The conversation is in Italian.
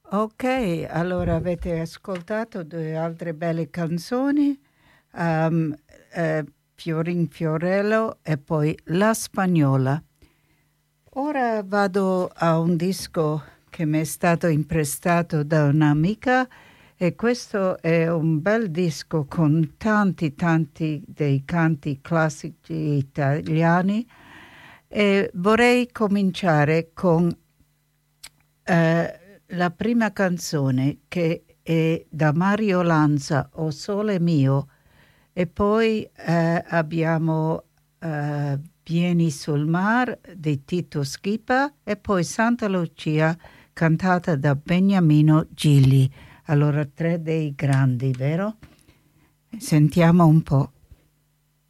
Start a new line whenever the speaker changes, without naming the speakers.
Ok, allora avete ascoltato due altre belle canzoni, Fiorin Fiorello e poi La Spagnola. Ora vado a un disco che mi è stato imprestato da un'amica e questo è un bel disco con tanti dei canti classici italiani e vorrei cominciare con la prima canzone che è da Mario Lanza, O Sole Mio, e poi abbiamo Vieni sul mar di Tito Schipa e poi Santa Lucia cantata da Beniamino Gilli. Allora, tre dei grandi, vero? Sentiamo un po'.